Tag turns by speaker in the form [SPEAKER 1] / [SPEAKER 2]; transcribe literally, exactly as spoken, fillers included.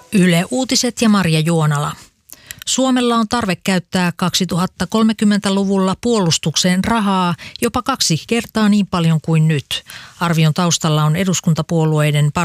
[SPEAKER 1] Yle Uutiset ja Marja Juonala. Suomella on tarve käyttää kaksituhattakolmekymmentäluvulla puolustukseen rahaa jopa kaksi kertaa niin paljon kuin nyt. Arvion taustalla on eduskuntapuolueiden